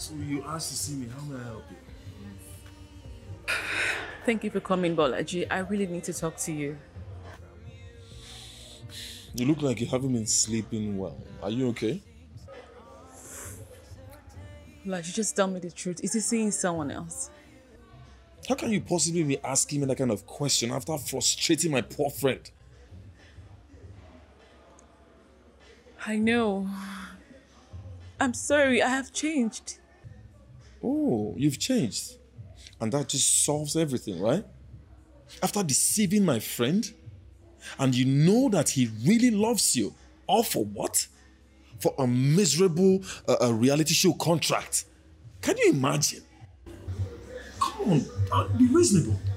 So you asked to see me. How may I help you? Thank you for coming, Bolaji. I really need to talk to you. You look like you haven't been sleeping well. Are you okay? Bolaji, just tell me the truth. Is he seeing someone else? How can you possibly be asking me that kind of question after frustrating my poor friend? I know. I'm sorry, I have changed. Oh, you've changed. And that just solves everything, right? After deceiving my friend, and you know that he really loves you. All for what? For a miserable reality show contract. Can you imagine? Come on, be reasonable.